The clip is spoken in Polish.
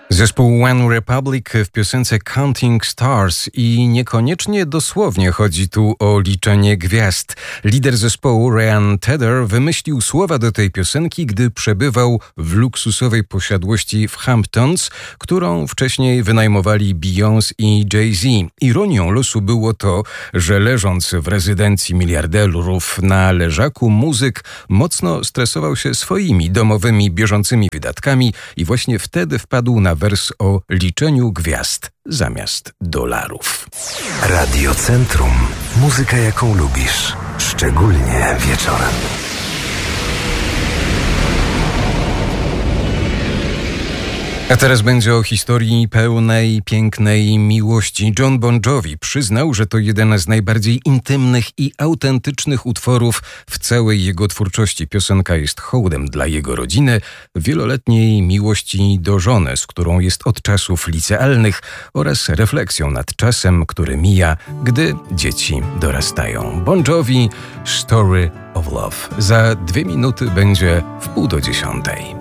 Zespół One Republic w piosence Counting Stars i niekoniecznie dosłownie chodzi tu o liczenie gwiazd. Lider zespołu Ryan Tedder wymyślił słowa do tej piosenki, gdy przebywał w luksusowej posiadłości w Hamptons, którą wcześniej wynajmowali Beyoncé i Jay-Z. Ironią losu było to, że leżąc w rezydencji miliarderów na leżaku, muzyk mocno stresował się swoimi domowymi, bieżącymi wydatkami i właśnie wtedy wpadł na wers o liczeniu gwiazd zamiast dolarów. Radio Centrum. Muzyka, jaką lubisz. Szczególnie wieczorem. A teraz będzie o historii pełnej, pięknej miłości. Jon Bon Jovi przyznał, że to jeden z najbardziej intymnych i autentycznych utworów w całej jego twórczości. Piosenka jest hołdem dla jego rodziny, wieloletniej miłości do żony, z którą jest od czasów licealnych, oraz refleksją nad czasem, który mija, gdy dzieci dorastają. Bon Jovi, Story of Love. Za 2 minuty będzie 9:30.